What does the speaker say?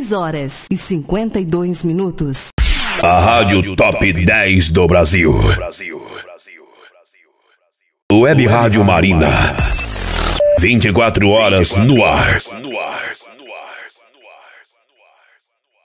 6h52. A Rádio Top 10 do Brasil. Web Rádio Marina. 24 horas no ar.